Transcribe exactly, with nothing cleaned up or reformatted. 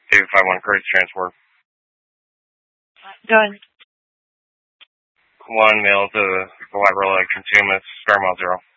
David five one, courtesy transport. Go ahead. One mail to the White Roll Electron two, Miss Star Mile Zero.